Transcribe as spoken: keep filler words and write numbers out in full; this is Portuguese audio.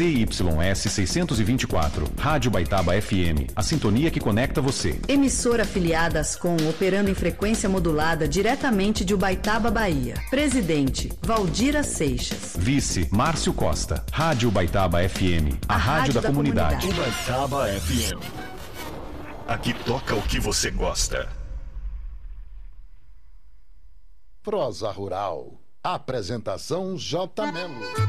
Z Y S seiscentos e vinte e quatro, Rádio Baitaba F M, a sintonia que conecta você. Emissora afiliada às Com, operando em frequência modulada diretamente de Ubaitaba, Bahia. Presidente, Valdira Seixas. Vice, Márcio Costa. Rádio Baitaba F M, a, a rádio, rádio da, da comunidade. comunidade. Ubaitaba F M. Aqui toca o que você gosta. Prosa Rural. Apresentação J. Melo.